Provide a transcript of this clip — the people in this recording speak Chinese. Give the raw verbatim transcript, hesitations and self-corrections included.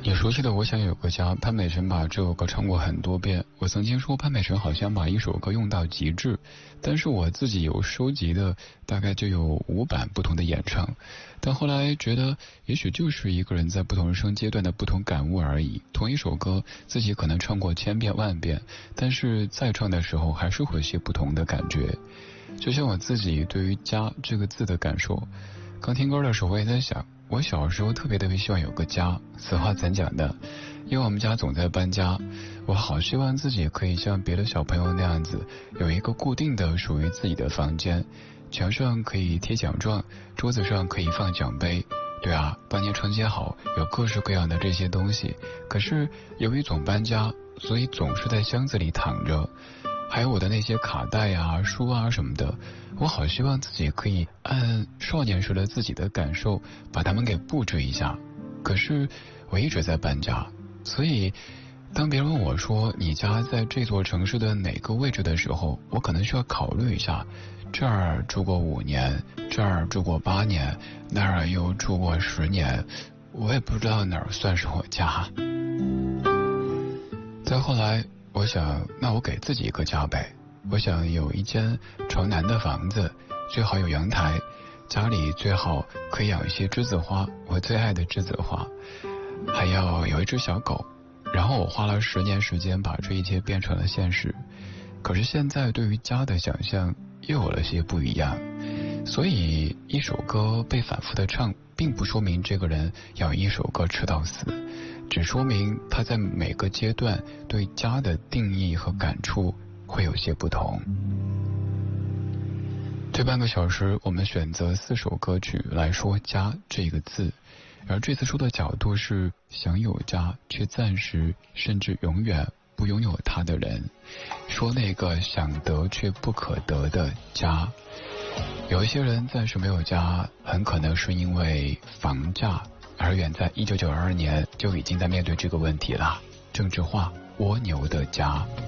你熟悉的我想有个家，潘美辰把这首歌唱过很多遍。我曾经说潘美辰好像把一首歌用到极致，但是我自己有收集的大概就有五版不同的演唱，但后来觉得也许就是一个人在不同人生阶段的不同感悟而已。同一首歌自己可能唱过千遍万遍，但是再唱的时候还是会有些不同的感觉。就像我自己对于家这个字的感受，刚听歌的时候我也在想，我小时候特别特别希望有个家，此话怎讲的？因为我们家总在搬家，我好希望自己可以像别的小朋友那样子，有一个固定的属于自己的房间，墙上可以贴奖状，桌子上可以放奖杯。对啊，半年春节好，有各式各样的这些东西。可是由于总搬家，所以总是在箱子里躺着。还有我的那些卡带啊、书啊什么的，我好希望自己可以按少年时的自己的感受把它们给布置一下。可是我一直在搬家，所以当别人问我说你家在这座城市的哪个位置的时候，我可能需要考虑一下，这儿住过五年，这儿住过八年，那儿又住过十年，我也不知道哪儿算是我家。再后来我想，那我给自己一个家呗。我想有一间朝南的房子，最好有阳台，家里最好可以养一些栀子花，我最爱的栀子花，还要有一只小狗。然后我花了十年时间把这一切变成了现实。可是现在对于家的想象又有了些不一样。所以一首歌被反复的唱，并不说明这个人要一首歌吃到死，只说明他在每个阶段对家的定义和感触会有些不同。这半个小时我们选择四首歌曲来说家这个字，而这次说的角度是想有家却暂时甚至永远不拥有它的人，说那个想得却不可得的家。有一些人暂时没有家，很可能是因为房价，而远在一九九二年就已经在面对这个问题了。郑智化，蜗牛的家。